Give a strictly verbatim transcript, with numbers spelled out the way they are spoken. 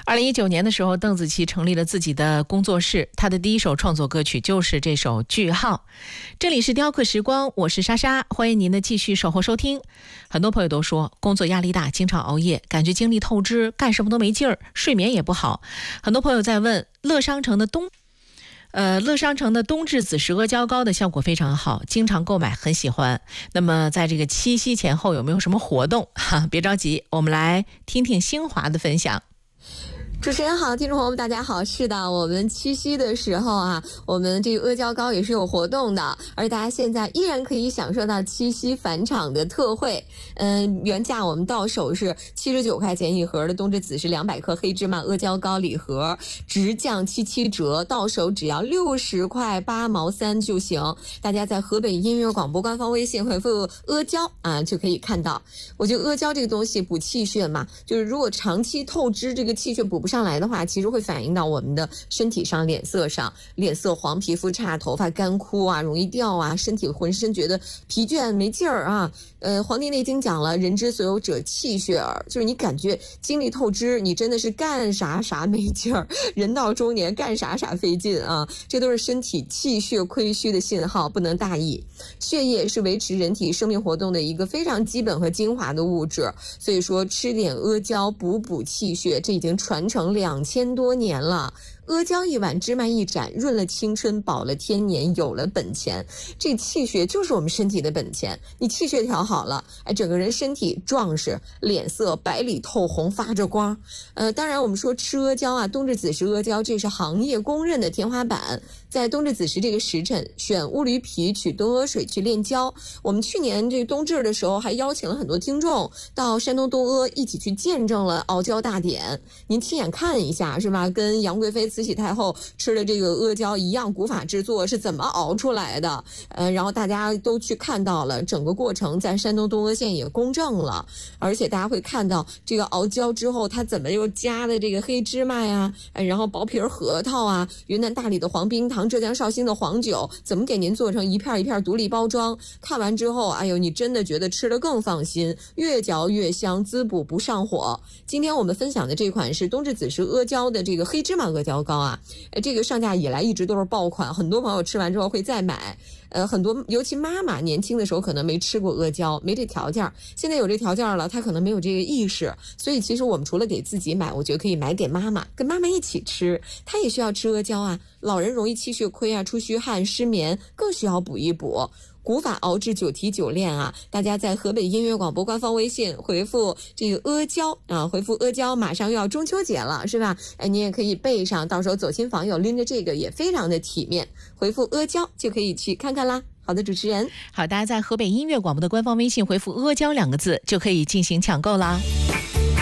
二零一九年的时候，邓紫棋成立了自己的工作室，她的第一首创作歌曲就是这首《句号》。这里是雕刻时光，我是莎莎，欢迎您的继续守候收听。很多朋友都说工作压力大，经常熬夜，感觉精力透支，干什么都没劲儿，睡眠也不好。很多朋友在问乐商城的冬呃，乐商城的冬至子时阿胶糕的效果非常好，经常购买，很喜欢。那么在这个七夕前后有没有什么活动？哈，别着急，我们来听听新华的分享。 主持人好，听众朋友们大家好。是的，我们七夕的时候啊，我们这个阿胶糕也是有活动的，而大家现在依然可以享受到七夕返场的特惠。嗯，原价我们到手是七十九块钱一盒的冬至子时两百克黑芝麻阿胶糕礼盒，直降七七折，到手只要六十块八毛三就行。大家在河北音乐广播官方微信回复阿胶啊，就可以看到。我觉得阿胶这个东西补气血嘛，就是如果长期透支，这个气血补不上来的话，其实会反映到我们的身体上、脸色上，脸色黄、皮肤差、头发干枯啊，容易掉啊，身体浑身觉得疲倦没劲儿啊。呃，《黄帝内经》讲了，人之所有者气血耳，就是你感觉精力透支，你真的是干啥啥没劲儿，人到中年干啥啥费劲啊，这都是身体气血亏虚的信号，不能大意。血液是维持人体生命活动的一个非常基本和精华的物质，所以说吃点阿胶补补气血，这已经传承两千多年了。阿胶一碗，芝麻一盏，润了青春，饱了天年，有了本钱。这气血就是我们身体的本钱，你气血调好了，哎，整个人身体壮实，脸色白里透红，发着光。呃，当然我们说吃阿胶啊，冬至子时阿胶，这是行业公认的天花板。在冬至子时这个时辰，选乌驴皮取冬阿水去炼胶。我们去年这个冬至的时候，还邀请了很多听众到山东东阿一起去见证了熬胶大典，您亲眼看一下是吧？跟杨贵妃、慈禧太后吃的这个阿胶一样，古法制作是怎么熬出来的？呃，然后大家都去看到了整个过程，在山东东阿县也公证了，而且大家会看到这个熬胶之后，它怎么又加的这个黑芝麻呀，哎，然后薄皮核桃啊，云南大理的黄冰糖，浙江绍兴的黄酒，怎么给您做成一片一片独立包装？看完之后，哎呦，你真的觉得吃得更放心，越嚼越香，滋补不上火。今天我们分享的这款是冬至子时阿胶的这个黑芝麻阿胶糕啊，这个上架以来一直都是爆款，很多朋友吃完之后会再买。呃，很多尤其妈妈年轻的时候可能没吃过阿胶，没这条件，现在有这条件了，她可能没有这个意识，所以其实我们除了给自己买，我觉得可以买给妈妈，跟妈妈一起吃，她也需要吃阿胶啊。老人容易气血亏啊，出虚汗、失眠，更需要补一补。古法熬制九提九炼啊，大家在河北音乐广播官方微信回复这个阿胶啊，回复阿胶，马上又要中秋节了，是吧？哎，你也可以备上，到时候走亲访友拎着这个也非常的体面。回复阿胶就可以去看看啦。好的，主持人， 好，大家在河北音乐广播的官方微信回复阿胶两个字就可以进行抢购啦。